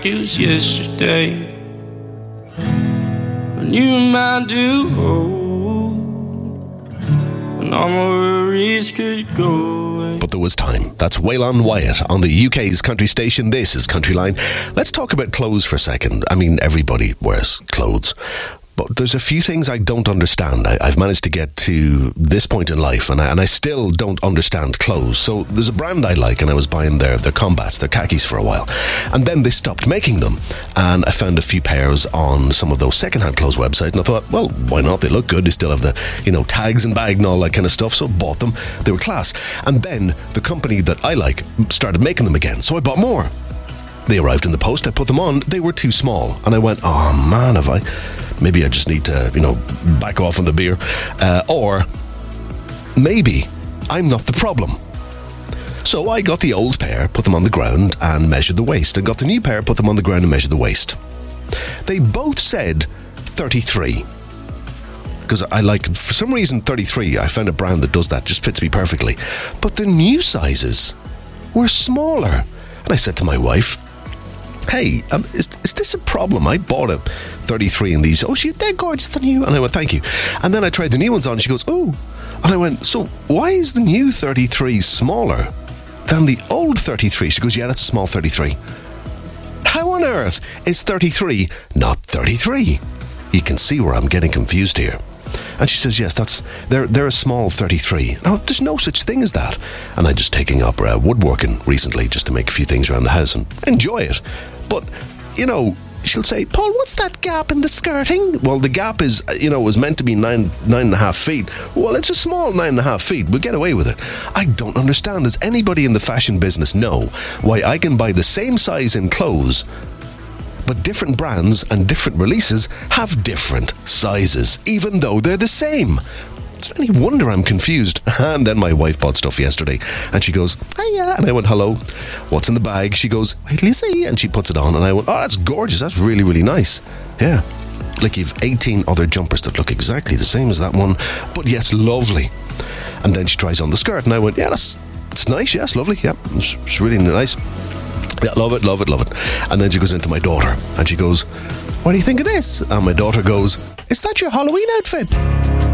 it was yesterday. When you and I do and all my worries could go away. But there was time. That's Waylon Wyatt on the UK's country station. This is Countryline. Let's talk about clothes for a second. I mean, everybody wears clothes. But there's a few things I don't understand. I've managed to get to this point in life, and I still don't understand clothes. So there's a brand I like, and I was buying their combats, their khakis for a while. And then they stopped making them. And I found a few pairs on some of those secondhand clothes websites, and I thought, well, why not? They look good. They still have the, tags and bag and all that kind of stuff. So I bought them. They were class. And then the company that I like started making them again. So I bought more. They arrived in the post. I put them on. They were too small. And I went, oh man, maybe I just need to, back off on the beer. Or maybe I'm not the problem. So I got the old pair, put them on the ground and measured the waist. And got the new pair, put them on the ground and measured the waist. They both said 33. Because for some reason, 33, I found a brand that does that, just fits me perfectly. But the new sizes were smaller. And I said to my wife, hey, is this a problem? I bought a 33 in these. Oh, they're gorgeous, the new. And I went, thank you. And then I tried the new ones on, and she goes, oh. And I went, so why is the new 33 smaller than the old 33? She goes, yeah, that's a small 33. How on earth is 33 not 33? You can see where I'm getting confused here. And she says, yes, they're a small 33. Now, there's no such thing as that. And I'm just taking up woodworking recently just to make a few things around the house and enjoy it. But, she'll say, Paul, what's that gap in the skirting? Well, the gap is, was meant to be 9.5 feet. Well, it's a small 9.5 feet. We'll get away with it. I don't understand. Does anybody in the fashion business know why I can buy the same size in clothes, but different brands and different releases have different sizes, even though they're the same? It's any wonder I'm confused. And then my wife bought stuff yesterday, and she goes, hiya, and I went, hello, what's in the bag? She goes, wait till you see, and she puts it on, and I went, oh, that's gorgeous, that's really, really nice. Yeah, like you've 18 other jumpers that look exactly the same as that one, but yes, lovely. And then she tries on the skirt, and I went, yeah, it's nice, yes, lovely, yeah, it's really nice. Yeah, love it. And then she goes into my daughter, and she goes, what do you think of this? And my daughter goes, is that your Halloween outfit?